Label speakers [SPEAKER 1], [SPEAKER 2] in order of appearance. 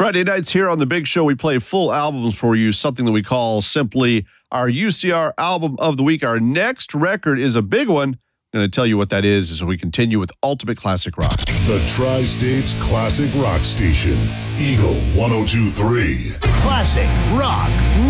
[SPEAKER 1] Friday nights here on The Big Show, we play full albums for you, something that we call simply our UCR Album of the Week. Our next record is a big one. I'm going to tell you what that is as we continue with Ultimate Classic Rock.
[SPEAKER 2] The Tri-State's Classic Rock Station, Eagle 102.3.
[SPEAKER 3] Classic Rock